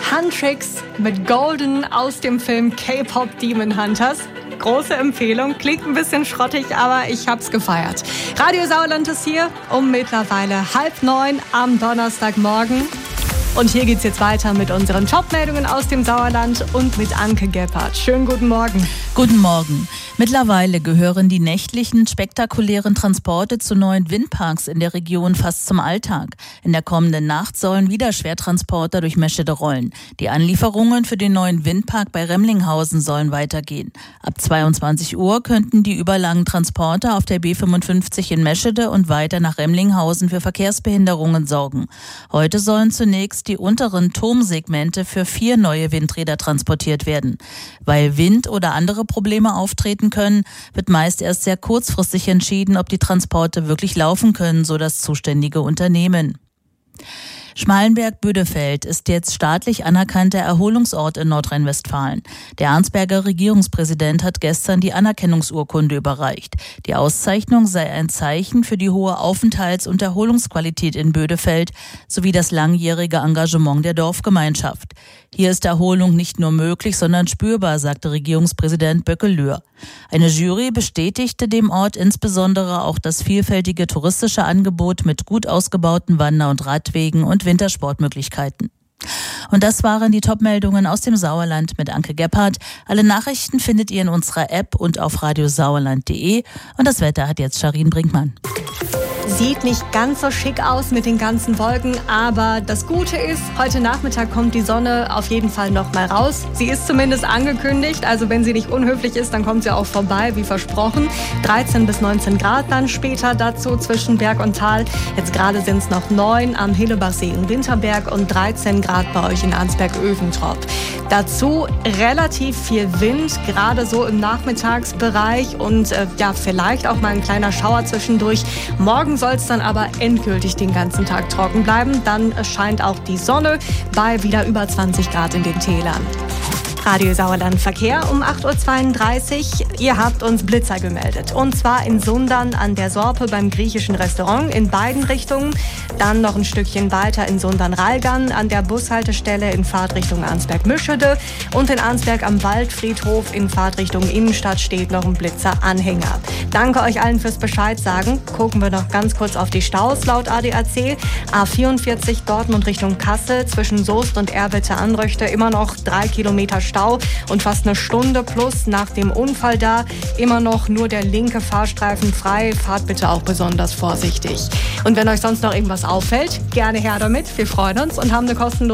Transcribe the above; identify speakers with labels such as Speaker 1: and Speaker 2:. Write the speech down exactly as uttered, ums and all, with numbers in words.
Speaker 1: Huntrix mit Golden aus dem Film K-Pop Demon Hunters. Große Empfehlung, klingt ein bisschen schrottig, aber ich hab's gefeiert. Radio Sauerland ist hier um mittlerweile halb neun am Donnerstagmorgen. Und hier geht's jetzt weiter mit unseren Top-Meldungen aus dem Sauerland und mit Anke Gebhardt. Schönen guten Morgen.
Speaker 2: Guten Morgen. Mittlerweile gehören die nächtlichen, spektakulären Transporte zu neuen Windparks in der Region fast zum Alltag. In der kommenden Nacht sollen wieder Schwertransporter durch Meschede rollen. Die Anlieferungen für den neuen Windpark bei Remlinghausen sollen weitergehen. Ab zweiundzwanzig Uhr könnten die überlangen Transporter auf der B fünfundfünfzig in Meschede und weiter nach Remlinghausen für Verkehrsbehinderungen sorgen. Heute sollen zunächst die unteren Turmsegmente für vier neue Windräder transportiert werden. Weil Wind oder andere Probleme auftreten können, wird meist erst sehr kurzfristig entschieden, ob die Transporte wirklich laufen können, so das zuständige Unternehmen. Schmalenberg-Bödefeld ist jetzt staatlich anerkannter Erholungsort in Nordrhein-Westfalen. Der Arnsberger Regierungspräsident hat gestern die Anerkennungsurkunde überreicht. Die Auszeichnung sei ein Zeichen für die hohe Aufenthalts- und Erholungsqualität in Bödefeld sowie das langjährige Engagement der Dorfgemeinschaft. Hier ist Erholung nicht nur möglich, sondern spürbar, sagte Regierungspräsident Böckelöhr. Eine Jury bestätigte dem Ort insbesondere auch das vielfältige touristische Angebot mit gut ausgebauten Wander- und Radwegen und Wintersportmöglichkeiten. Und das waren die Top-Meldungen aus dem Sauerland mit Anke Gebhardt. Alle Nachrichten findet ihr in unserer App und auf radiosauerland punkt de. Und das Wetter hat jetzt Charin Brinkmann.
Speaker 1: Sieht nicht ganz so schick aus mit den ganzen Wolken, aber das Gute ist, heute Nachmittag kommt die Sonne auf jeden Fall noch mal raus. Sie ist zumindest angekündigt, also wenn sie nicht unhöflich ist, dann kommt sie auch vorbei, wie versprochen. dreizehn bis neunzehn Grad dann später dazu zwischen Berg und Tal. Jetzt gerade sind es noch neun am Hillebachsee in Winterberg und dreizehn Grad bei euch in Arnsberg-Öventrop. Dazu relativ viel Wind, gerade so im Nachmittagsbereich und äh, ja, vielleicht auch mal ein kleiner Schauer zwischendurch. Morgen soll es dann aber endgültig den ganzen Tag trocken bleiben. Dann scheint auch die Sonne bei wieder über zwanzig Grad in den Tälern. Radio Sauerland Verkehr um acht Uhr zweiunddreißig. Ihr habt uns Blitzer gemeldet. Und zwar in Sundern an der Sorpe beim griechischen Restaurant in beiden Richtungen. Dann noch ein Stückchen weiter in Sundern-Ralgan an der Bushaltestelle in Fahrtrichtung Arnsberg-Mischede. Und in Arnsberg am Waldfriedhof in Fahrtrichtung Innenstadt steht noch ein Blitzer-Anhänger. Danke euch allen fürs Bescheid sagen. Gucken wir noch ganz kurz auf die Staus laut A D A C. A vierundvierzig Dortmund Richtung Kassel zwischen Soest und Erbitte-Anröchte immer noch drei Kilometer Stau. Und fast eine Stunde plus nach dem Unfall da immer noch nur der linke Fahrstreifen frei. Fahrt bitte auch besonders vorsichtig. Und wenn euch sonst noch irgendwas auffällt, gerne her damit. Wir freuen uns und haben eine kostenlose